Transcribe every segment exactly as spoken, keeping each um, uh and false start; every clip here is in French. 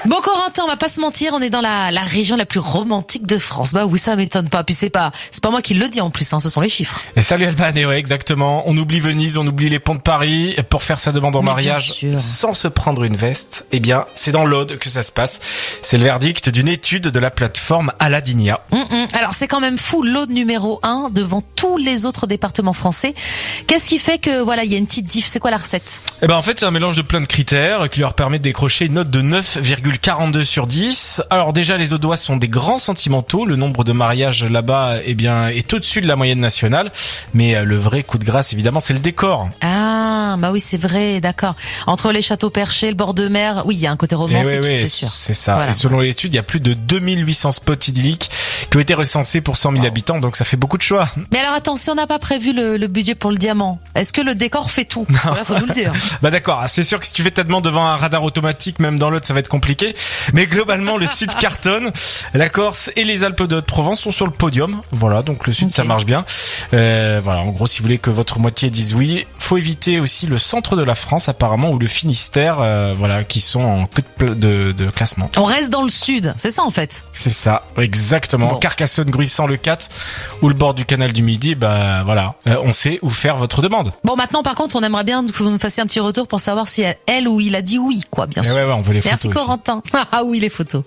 Bon, Corentin, on va pas se mentir, on est dans la, la région la plus romantique de France. Bah oui, ça m'étonne pas. Puis c'est pas, c'est pas moi qui le dis en plus, hein, ce sont les chiffres. Et salut Alban, et ouais, exactement. On oublie Venise, on oublie les ponts de Paris pour faire sa demande en Mais mariage sans se prendre une veste. Eh bien, c'est dans l'Aude que ça se passe. C'est le verdict d'une étude de la plateforme Aladinia. Hum, hum. Alors c'est quand même fou, l'Aude numéro un devant tous les autres départements français. Qu'est-ce qui fait que voilà, il y a une petite diff? C'est quoi la recette? Eh ben en fait, c'est un mélange de plein de critères qui leur permet de décrocher une note de neuf virgule quarante-deux sur dix. Alors déjà, les Audois sont des grands sentimentaux. Le nombre de mariages là-bas, eh bien, est au-dessus de la moyenne nationale. Mais le vrai coup de grâce, évidemment, c'est le décor. Ah, bah oui, c'est vrai, d'accord. Entre les châteaux perchés, le bord de mer, oui, il y a un côté romantique, oui, oui, c'est sûr. C'est ça. Voilà. Et selon l'étude, il y a plus de deux mille huit cents spots idylliques qui ont été recensés pour cent mille Wow. habitants. Donc ça fait beaucoup de choix. Mais alors attends, si on n'a pas prévu le, le budget pour le diamant, est-ce que le décor fait tout? Parce que là, faut nous le dire. Bah d'accord, c'est sûr que si tu fais ta demande devant un radar automatique, même dans l'autre, ça va être compliqué. Mais globalement, le sud cartonne. La Corse et les Alpes de Haute-Provence sont sur le podium. Voilà, donc le sud, Okay. ça marche bien. Euh, voilà, en gros, si vous voulez que votre moitié dise oui, faut éviter aussi le centre de la France, apparemment, ou le Finistère, euh, voilà, qui sont en queue de, de, de classement. On reste dans le sud, c'est ça en fait. C'est ça, exactement. Bon. Carcassonne, Gruissant, Le Cat, ou le bord du canal du Midi, bah voilà, euh, on sait où faire votre demande. Bon, maintenant, par contre, on aimerait bien que vous nous fassiez un petit retour pour savoir si elle, elle ou il a dit oui, quoi, bien Et sûr. ouais, ouais, on veut les Merci photos aussi. Corentin. Ah oui, les photos.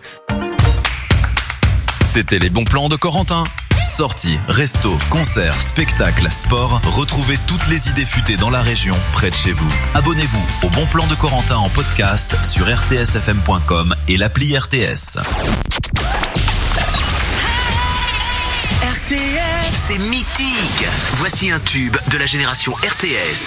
C'était les bons plans de Corentin. Sorties, restos, concerts, spectacles, sport. Retrouvez toutes les idées futées dans la région, près de chez vous. Abonnez-vous au Bon Plan de Corentin en podcast sur r t s f m point com et l'appli R T S. R T S, c'est mythique. Voici un tube de la génération R T S.